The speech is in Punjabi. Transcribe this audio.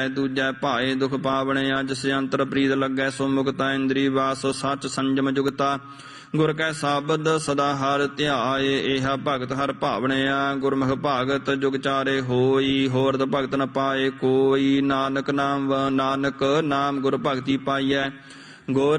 ਦੂਜੈ ਭਾਏ ਦੁਖ ਪਾਵਣਿਆ ਜਿਸ ਅੰਤਰ ਪ੍ਰੀਤ ਲੱਗੈ ਸੋ ਮੁਕਤਾ ਇੰਦਰੀ ਵਾਸ ਸੱਚ ਸੰਜਮ ਜੁਗਤਾ ਗੁਰ ਕੈ ਸ਼ਬਦ ਸਦਾ ਹਰਿ ਧਿਆਏ ਇਹਾ ਭਗਤ ਹਰਿ ਭਾਵਣਿਆ ਗੁਰਮੁਖ ਭਾਗਤ ਜੁਗ ਚਾਰੇ ਹੋਈ ਹੋਰਤ ਭਗਤ ਨ ਪਾਏ ਕੋਈ ਨਾਨਕ ਨਾਮ ਗੁਰ ਭਗਤੀ ਪਾਈਐ ਗੁਰ